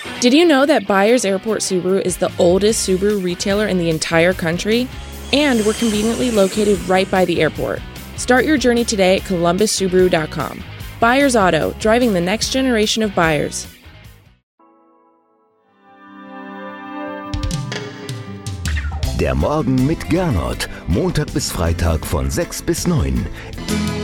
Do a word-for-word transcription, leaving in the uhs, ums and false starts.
Did you know that Byers Airport Subaru is the oldest Subaru retailer in the entire country? And we're conveniently located right by the airport. Start your journey today at columbus subaru dot com. Byers Auto, driving the next generation of buyers. Der Morgen mit Gernot, Montag bis Freitag von sechs bis neun.